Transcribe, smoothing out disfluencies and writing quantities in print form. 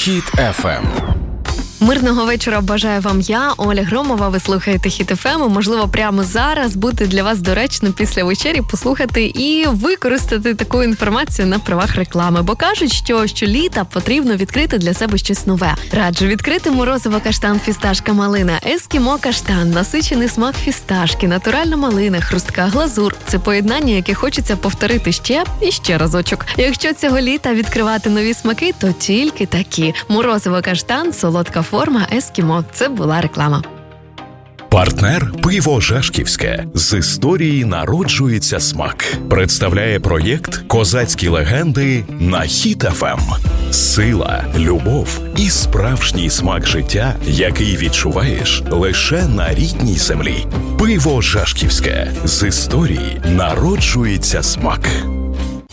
Хіт FM. Мирного вечора бажаю вам я, Оля Громова. Ви слухаєте Хіт FM. Можливо, прямо зараз буде для вас доречно після вечері послухати і використати таку інформацію на правах реклами. Бо кажуть, що щоліта потрібно відкрити для себе щось нове. Раджу відкрити морозиво каштан фісташка малина, ескімо каштан, насичений смак фісташки, натуральна малина, хрустка глазур. Це поєднання, яке хочеться повторити ще і ще разочок. Якщо цього літа відкривати нові смаки, то тільки такі. Морозиво каштан, солодка форма, ескімо. Це була реклама. Партнер «Пиво Жашківське». З історії народжується смак. Представляє проєкт «Козацькі легенди» на Хіт FM. Сила, любов і справжній смак життя, який відчуваєш лише на рідній землі. «Пиво Жашківське». З історії народжується смак.